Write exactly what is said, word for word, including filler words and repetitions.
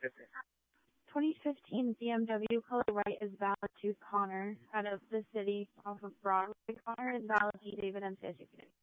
fifteen. twenty fifteen B M W color white is valid to Connor out of the city off of Broadway. Connor is valid to David and Fizzy.